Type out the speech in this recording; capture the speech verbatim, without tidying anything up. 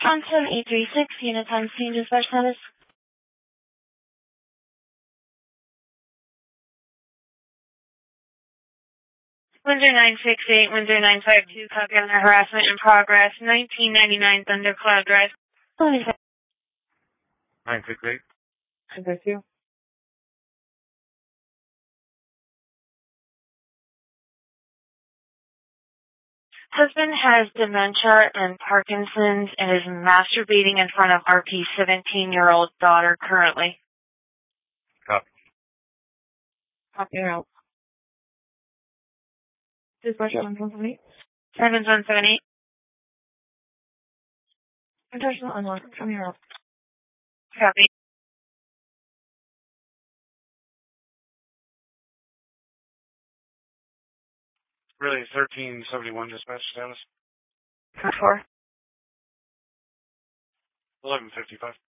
Johnson eight three six, unit time scene dispatch status. Windsor nine six eight, Windsor nine five two, copy on the harassment in progress, nineteen ninety-nine Thundercloud Drive. nine six eight. nine five two. Husband has dementia and Parkinson's and is masturbating in front of R P's seventeen-year-old daughter currently. Copy. Copy out. Dispatch seven one seven eight. seven one seven eight. Intentional unlocked. Come here. Copy. Really, thirteen seventy-one dispatch status. Code four. eleven fifty-five.